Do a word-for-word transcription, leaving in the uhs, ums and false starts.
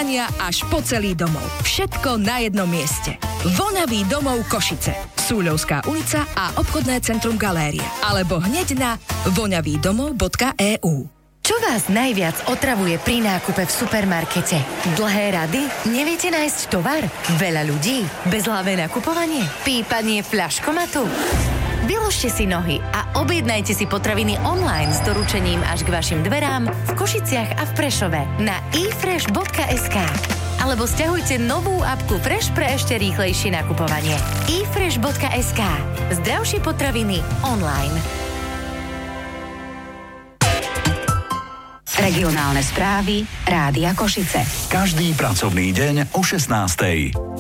paľania až po celý domov. Všetko na jednom mieste. Voňavý domov Košice. Súľovská ulica a obchodné centrum Galéria. Alebo hneď na voňavý domov bodka é ú. Čo vás najviac otravuje pri nákupe v supermarkete? Dlhé rady? Neviete nájsť tovar? Veľa ľudí? Bezhlavé nakupovanie? Pípanie fľaškomatu? Vyložte si nohy a objednajte si potraviny online s doručením až k vašim dverám v Košiciach a v Prešove na e fresh bodka es ká. Alebo stiahujte novú apku Fresh pre ešte rýchlejšie nakupovanie. e fresh bodka es ká. Zdravšie potraviny online. Regionálne správy Rádia Košice. Každý pracovný deň o šestnástej.